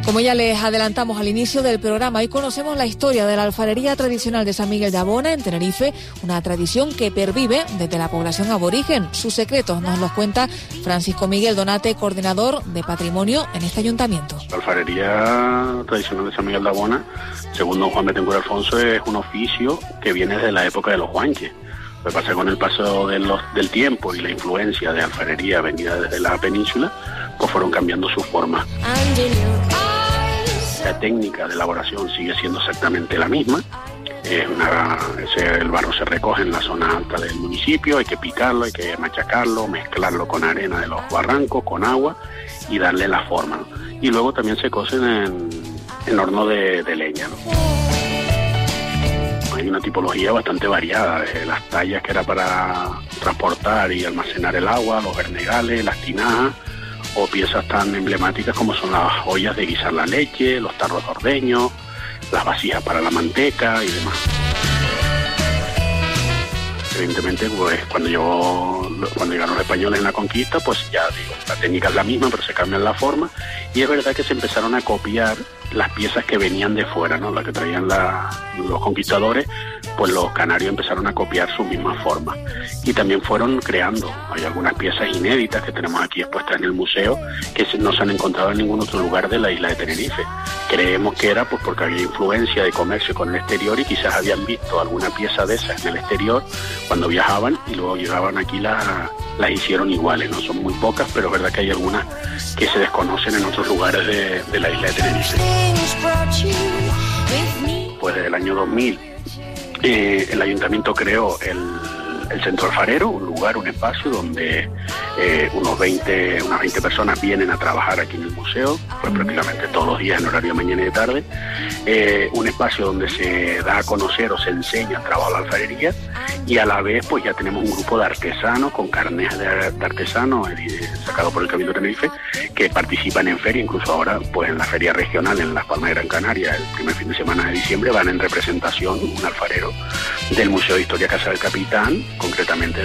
Como ya les adelantamos al inicio del programa, hoy conocemos la historia de la alfarería tradicional de San Miguel de Abona, en Tenerife, una tradición que pervive desde la población aborigen. Sus secretos nos los cuenta Francisco Miguel Donate, coordinador de patrimonio en este ayuntamiento. La alfarería tradicional de San Miguel de Abona, según don Juan Betancur Alfonso, es un oficio que viene desde la época de los guanches. Lo que pasa con el paso del tiempo y la influencia de alfarería venida desde la península, pues fueron cambiando sus formas. La técnica de elaboración sigue siendo exactamente la misma. El barro se recoge en la zona alta del municipio, hay que picarlo, hay que machacarlo, mezclarlo con arena de los barrancos, con agua y darle la forma, ¿no? Y luego también se cocen en horno de leña, ¿no? Hay una tipología bastante variada, desde las tallas que era para transportar y almacenar el agua, los vernegales, las tinajas, o piezas tan emblemáticas como son las ollas de guisar la leche, los tarros de ordeño, las vasijas para la manteca y demás. Evidentemente, pues cuando llegaron los españoles en la conquista, pues ya digo, la técnica es la misma, pero se cambian la forma, y es verdad que se empezaron a copiar las piezas que venían de fuera, ¿no? Las que traían los conquistadores, pues los canarios empezaron a copiar su misma forma. Y también fueron creando. Hay algunas piezas inéditas que tenemos aquí expuestas en el museo que no se han encontrado en ningún otro lugar de la isla de Tenerife. Creemos que era pues porque había influencia de comercio con el exterior y quizás habían visto alguna pieza de esas en el exterior cuando viajaban y luego llegaban aquí las hicieron iguales, ¿no? Son muy pocas, pero es verdad que hay algunas que se desconocen en otros lugares de la isla de Tenerife. Pues desde el año 2000 el ayuntamiento creó el Centro Alfarero, un lugar, un espacio donde unas 20 personas vienen a trabajar aquí en el museo, pues prácticamente todos los días en horario de mañana y de tarde. Un espacio donde se da a conocer o se enseña el trabajo de la alfarería, y a la vez pues ya tenemos un grupo de artesanos con carnet de artesanos sacado por el Cabildo de Tenerife, que participan en feria. Incluso ahora pues en la feria regional en Las Palmas de Gran Canaria, el primer fin de semana de diciembre, van en representación un alfarero del Museo de Historia Casa del Capitán, concretamente